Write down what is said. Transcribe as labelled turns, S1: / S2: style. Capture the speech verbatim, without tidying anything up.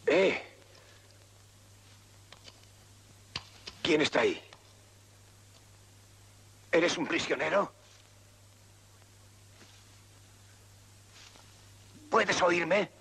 S1: ¿Eh? ¿Quién está ahí? ¿Eres un prisionero? ¿Puedes oírme?